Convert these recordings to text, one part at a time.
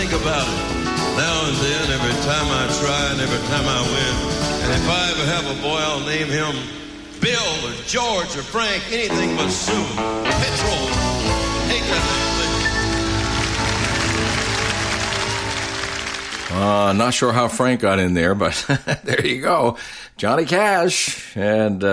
think about it now and then, every time I try and every time I win. And if I ever have a boy, I'll name him Bill or George or Frank, anything but Sue. Petrol. Hate that thing. Not sure how Frank got in there, but there you go. Johnny Cash. And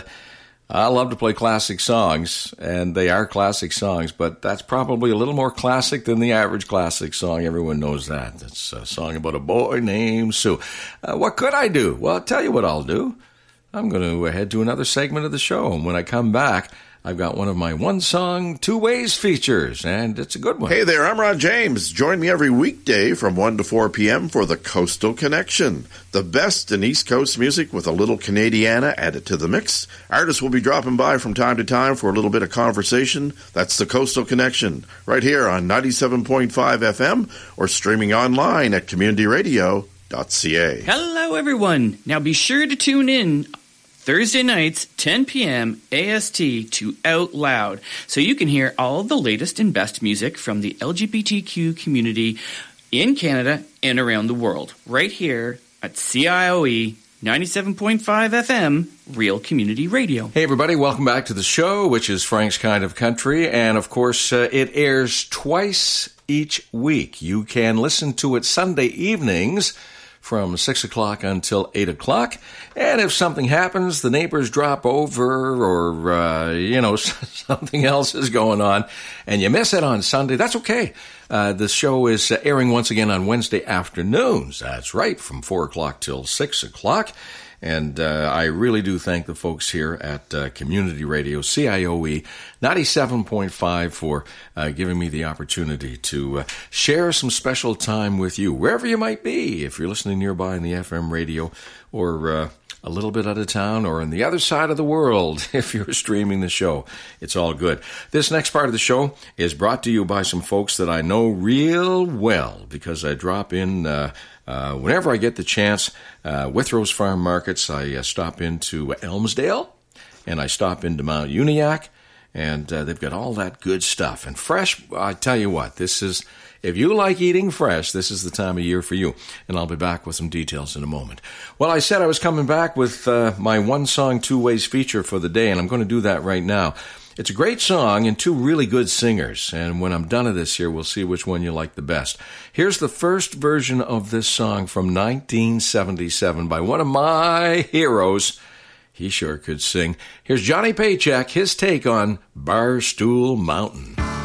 I love to play classic songs, and they are classic songs, but that's probably a little more classic than the average classic song. Everyone knows that. It's a song about a boy named Sue. What could I do? Well, I'll tell you what I'll do. I'm going to head to another segment of the show, and when I come back, I've got one of my one song, two ways features, and it's a good one. Hey there, I'm Rod James. Join me every weekday from 1 to 4 p.m. for the Coastal Connection. The best in East Coast music with a little Canadiana added to the mix. Artists will be dropping by from time to time for a little bit of conversation. That's the Coastal Connection, right here on 97.5 FM or streaming online at communityradio.ca. Hello, everyone. Now be sure to tune in Thursday nights, 10 p.m. AST to Out Loud, so you can hear all the latest and best music from the LGBTQ community in Canada and around the world, right here at CIOE 97.5 FM, Real Community Radio. Hey, everybody, welcome back to the show, which is Frank's Kind of Country, and of course, it airs twice each week. You can listen to it Sunday evenings from 6 o'clock until 8 o'clock. And if something happens, the neighbors drop over or, something else is going on, and you miss it on Sunday, that's okay. The show is airing once again on Wednesday afternoons. That's right, from 4 o'clock till 6 o'clock. And I really do thank the folks here at Community Radio, CIOE 97.5, for giving me the opportunity to share some special time with you, wherever you might be, if you're listening nearby in the FM radio, or a little bit out of town, or on the other side of the world, if you're streaming the show. It's all good. This next part of the show is brought to you by some folks that I know real well, because I drop in whenever I get the chance. Withrows Farm Markets, I stop into Elmsdale, and I stop into Mount Uniacke, and they've got all that good stuff. And fresh, I tell you what, this is, if you like eating fresh, this is the time of year for you. And I'll be back with some details in a moment. Well, I said I was coming back with my one song, two ways feature for the day, and I'm going to do that right now. It's a great song and two really good singers, and when I'm done with this here, we'll see which one you like the best. Here's the first version of this song from 1977 by one of my heroes. He sure could sing. Here's Johnny Paycheck, his take on Barstool Mountain.